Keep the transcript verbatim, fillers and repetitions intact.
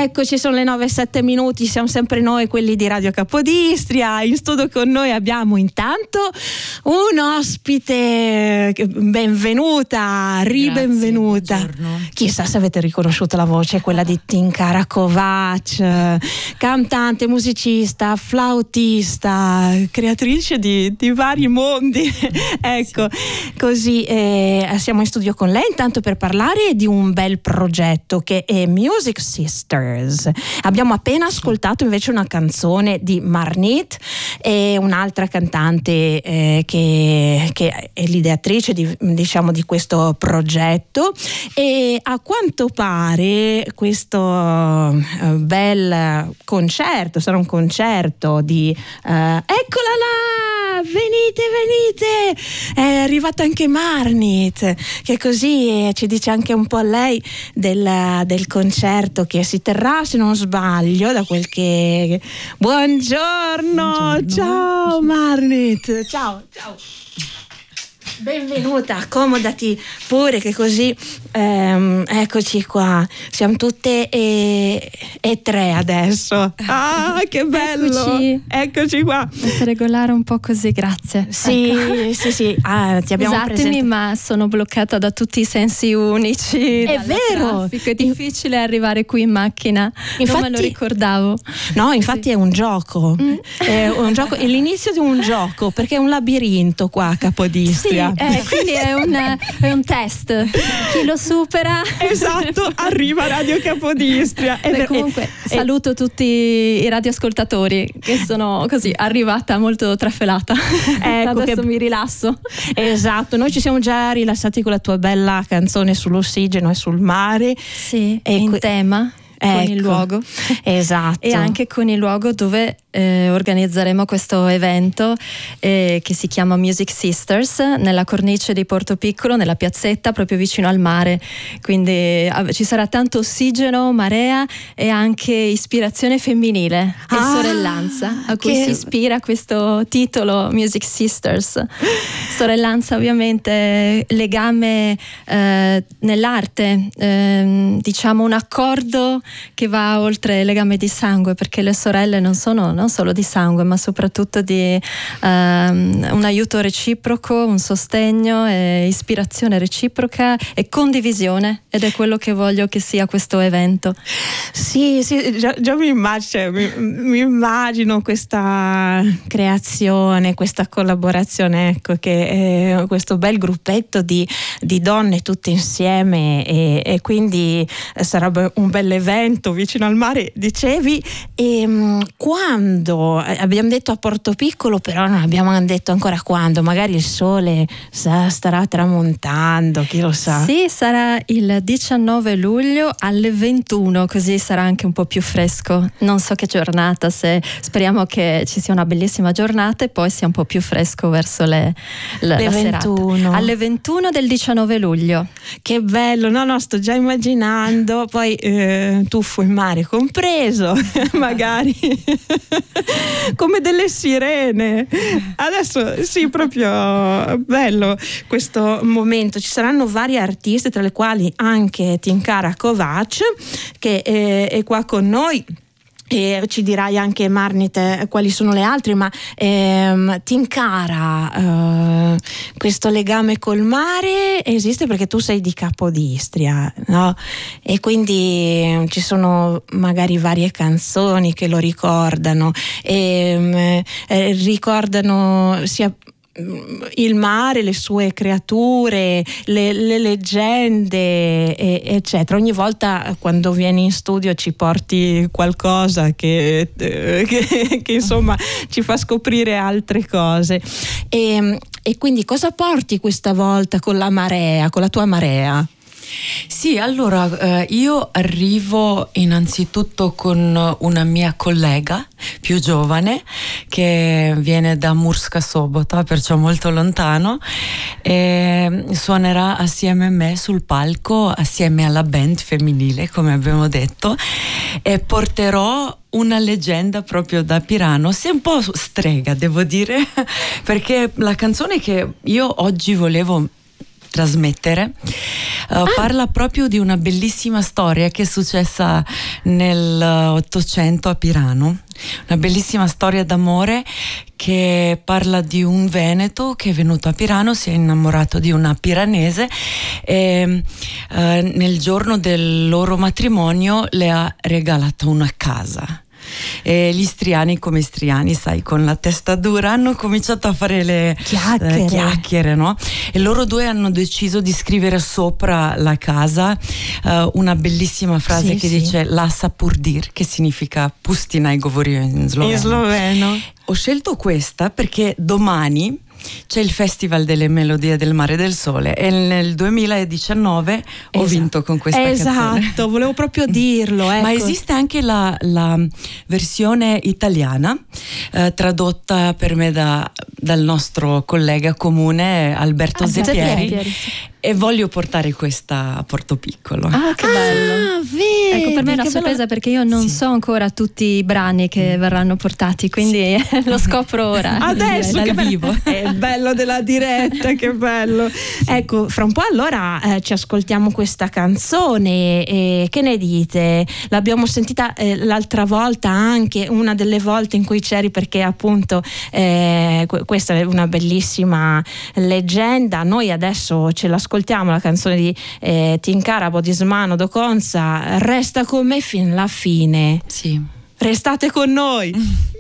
Eccoci, sono le nove e sette minuti, siamo sempre noi quelli di Radio Capodistria. In studio con noi abbiamo intanto un ospite, benvenuta, ribenvenuta. Grazie, buongiorno. Chissà se avete riconosciuto la voce, quella di Tinkara Kovač, cantante, musicista, flautista, creatrice di, di vari mondi. Ecco, così eh, siamo in studio con lei intanto per parlare di un bel progetto che è Music Sisters. Abbiamo appena ascoltato invece una canzone di Marnit, e un'altra cantante eh, che, che è l'ideatrice di, diciamo, di questo progetto, e a quanto pare questo uh, bel concerto sarà un concerto di uh, eccola là, venite venite, è arrivata anche Marnit, che così ci dice anche un po' lei del, del concerto che si terrà, se non sbaglio, da quel che... Buongiorno, Buongiorno. Ciao Marnit, ciao, ciao. Benvenuta, accomodati pure, che così ehm, eccoci qua, siamo tutte e, e tre adesso. Ah, che bello! Eccoci, eccoci qua. Posso regolare un po' così, grazie. Sì, ecco. sì, sì. Ah, ti abbiamo Scusatemi, presentato. ma sono bloccata da tutti i sensi unici. È vero! Traffico. È difficile arrivare qui in macchina. Infatti, non me lo ricordavo. No, infatti è un gioco. Mm. È un gioco, è l'inizio di un gioco, perché è un labirinto qua a Capodistria. Sì, eh, quindi è un, è un test. Chi lo supera. Esatto, arriva Radio Capodistria. Beh, comunque e, saluto tutti i radioascoltatori, che sono così arrivata molto trafelata. Ecco, adesso che... mi rilasso. Esatto, noi ci siamo già rilassati con la tua bella canzone sull'ossigeno e sul mare. Sì, e in que... tema. Ecco, con il luogo, esatto, e anche con il luogo dove eh, organizzeremo questo evento eh, che si chiama Music Sisters, nella cornice di Porto Piccolo, nella piazzetta proprio vicino al mare. Quindi eh, ci sarà tanto ossigeno, marea e anche ispirazione femminile e ah, sorellanza, a cui che... si ispira questo titolo Music Sisters. Sorellanza, ovviamente, legame eh, nell'arte, eh, diciamo un accordo che va oltre il legame di sangue, perché le sorelle non sono non solo di sangue, ma soprattutto di um, un aiuto reciproco, un sostegno e ispirazione reciproca e condivisione, ed è quello che voglio che sia questo evento. Sì, sì, già, già mi, immagino, mi, mi immagino questa creazione, questa collaborazione, ecco, che è questo bel gruppetto di, di donne tutte insieme, e, e quindi sarebbe un bel evento vicino al mare, dicevi. E um, quando? Abbiamo detto a Porto Piccolo, però non abbiamo detto ancora quando. Magari il sole sa, starà tramontando, chi lo sa. Sì, sarà il diciannove luglio alle ventuno, così sarà anche un po' più fresco. Non so che giornata, se speriamo che ci sia una bellissima giornata e poi sia un po' più fresco verso le, le, le la ventuno. Serata. Alle ventuno del diciannove luglio. Che bello, no no, sto già immaginando, poi eh, tuffo in mare compreso, magari come delle sirene. Adesso sì, proprio bello questo momento. Ci saranno vari artisti, tra le quali anche Tinkara Kovač, che è, è qua con noi. E ci dirai anche, Marnit, quali sono le altre, ma ehm, Tinkara, eh, questo legame col mare esiste perché tu sei di Capodistria, no? E quindi ci sono magari varie canzoni che lo ricordano, e eh, ricordano sia il mare, le sue creature, le, le leggende, e, eccetera. Ogni volta quando vieni in studio ci porti qualcosa che, eh, che, che insomma ci fa scoprire altre cose. E, e quindi cosa porti questa volta con la marea, con la tua marea? Sì, allora eh, io arrivo innanzitutto con una mia collega più giovane che viene da Murska Sobota, perciò molto lontano, e suonerà assieme a me sul palco, assieme alla band femminile, come abbiamo detto, e porterò una leggenda proprio da Pirano. Sei un po' strega, devo dire, perché la canzone che io oggi volevo trasmettere. Uh, ah. Parla proprio di una bellissima storia che è successa nell'Ottocento a Pirano, una bellissima storia d'amore che parla di un veneto che è venuto a Pirano, si è innamorato di una piranese e uh, nel giorno del loro matrimonio le ha regalato una casa. E gli istriani, come istriani, sai, con la testa dura, hanno cominciato a fare le chiacchiere, eh, chiacchiere no? E loro due hanno deciso di scrivere sopra la casa uh, una bellissima frase sì, che sì. dice La Sapurdir, che significa Pustina i govorio in sloveno. In sloveno. Ho scelto questa perché domani c'è il Festival delle Melodie del Mare e del Sole e nel duemiladiciannove esatto. ho vinto con questa esatto, canzone. Esatto, volevo proprio dirlo. Ecco. Ma esiste anche la, la versione italiana eh, tradotta per me da, dal nostro collega comune Alberto, Alberto Zeppieri, Zeppieri. E voglio portare questa a Portopiccolo. Ah, che bello! Ah, vedi, ecco, per me è una che sorpresa bello. Perché io non Sì. so ancora tutti i brani che verranno portati, quindi sì. lo scopro ora. Adesso dal che bello. vivo. È il bello della diretta, che bello. Sì. Ecco, fra un po' allora eh, ci ascoltiamo questa canzone e che ne dite? L'abbiamo sentita eh, l'altra volta, anche una delle volte in cui c'eri, perché appunto eh, questa è una bellissima leggenda. Noi adesso ce l'ascoltiamo, la canzone di eh, Tinkara Bodismano Dokonza, Resta con me fin alla fine. Sì. Restate con noi.